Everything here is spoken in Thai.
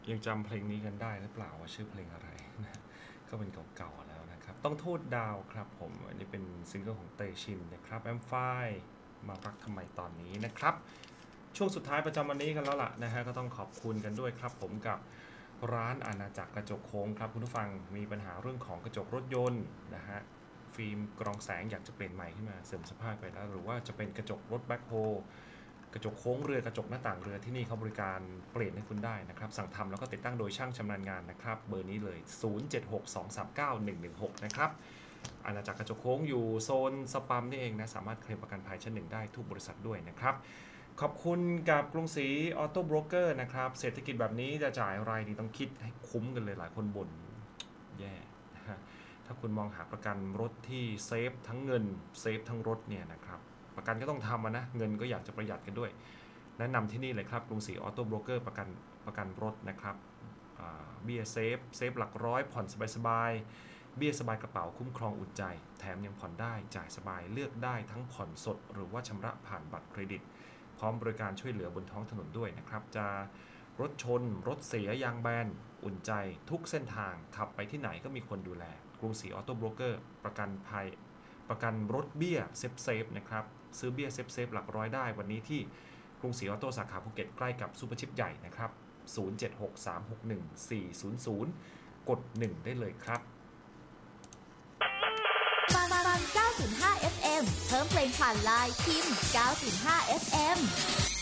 ยังจำเพลงนี้กันได้หรือเปล่าว่าชื่อเพลงอะไรนะก็เป็นเก่าๆแล้วนะครับต้องโทษดาวครับผมอันนี้เป็นซิงเกิลของเตชินนะครับแอมไฟมารักทำไมตอนนี้นะครับช่วงสุดท้ายประจำวันนี้กันแล้วล่ะนะฮะก็ต้องขอบคุณกันด้วยครับผมกับร้านอาณาจักรกระจกโค้งครับคุณผู้ฟังมีปัญหาเรื่องของกระจกรถยนต์นะฮะฟิล์มกรองแสงอยากจะเปลี่ยนใหม่ขึ้นมาเสริมสภาพไปแล้วหรือว่าจะเป็นกระจกรถแบ็คโฮกระจกโค้งเรือกระจกหน้าต่างเรือที่นี่เขาบริการเปลี่ยนให้คุณได้นะครับสั่งทำแล้วก็ติดตั้งโดยช่างชำนาญงานนะครับเบอร์นี้เลย0762391116นะครับอาณาจักรกระจกโค้งอยู่โซนสปัมนี่เองนะสามารถเคลมประกันภัยชั้น1ได้ทุกบริษัทด้วยนะครับขอบคุณกับกรุงศรีออโต้โบรกเกอร์นะครับเศรษฐกิจแบบนี้จะจ่ายรายดีต้องคิดให้คุ้มกันเลยหลายคนบ่นแย่นะฮะถ้าคุณมองหาประกันรถที่เซฟทั้งเงินเซฟทั้งรถเนี่ยนะครับประกันก็ต้องทำนะเงินก็อยากจะประหยัดกันด้วยแนะนำที่นี่เลยครับกรุงศรีออโต้โบรกเกอร์ประกันรถนะครับเบี้ยเซฟหลักร้อยผ่อนสบายๆเบี้ยสบายกระเป๋าคุ้มครองอุ่นใจแถมยังผ่อนได้จ่ายสบายเลือกได้ทั้งผ่อนสดหรือว่าชำระผ่านบัตรเครดิตพร้อมบริการช่วยเหลือบนท้องถนนด้วยนะครับจะรถชนรถเสียยางแบนอุ่นใจทุกเส้นทางขับไปที่ไหนก็มีคนดูแลกรุงศรีออโต้โบรกเกอร์ประกันภัยประกันรถเบี้ยเซฟนะครับซื้อเบี้ยเซฟหลักร้อยได้วันนี้ที่กรุงศรีออโต้สาขาภูเก็ตใกล้กับซูเปอร์ชิปใหญ่นะครับ0763611400กด1ได้เลยครับฟัง905 FM เพิ่มเพลงผ่านไลน์พิมพ์905 FM